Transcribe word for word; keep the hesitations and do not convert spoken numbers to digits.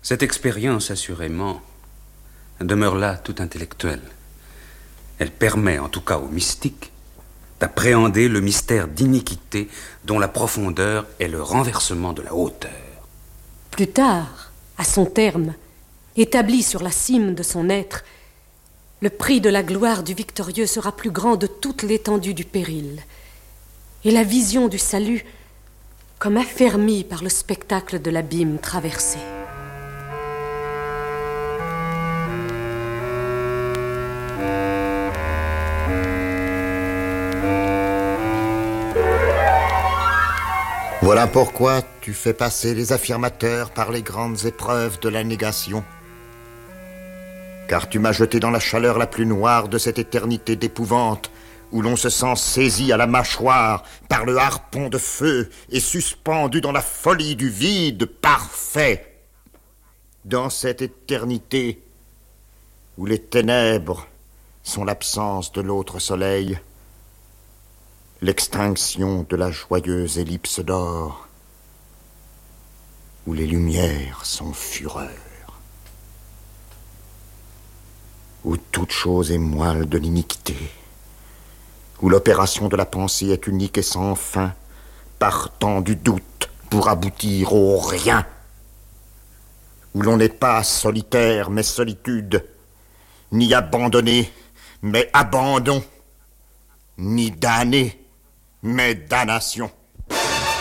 Cette expérience, assurément, demeure là tout intellectuelle. Elle permet, en tout cas aux mystiques, d'appréhender le mystère d'iniquité dont la profondeur est le renversement de la hauteur. Plus tard, à son terme, établi sur la cime de son être, le prix de la gloire du victorieux sera plus grand de toute l'étendue du péril, et la vision du salut comme affermie par le spectacle de l'abîme traversé. Voilà pourquoi tu fais passer les affirmateurs par les grandes épreuves de la négation. Car tu m'as jeté dans la chaleur la plus noire de cette éternité d'épouvante, où l'on se sent saisi à la mâchoire par le harpon de feu et suspendu dans la folie du vide parfait. Dans cette éternité où les ténèbres sont l'absence de l'autre soleil, l'extinction de la joyeuse ellipse d'or, où les lumières sont fureur, où toute chose est moelle de l'iniquité, où l'opération de la pensée est unique et sans fin, partant du doute pour aboutir au rien, où l'on n'est pas solitaire mais solitude, ni abandonné mais abandon, ni damné mais damnation.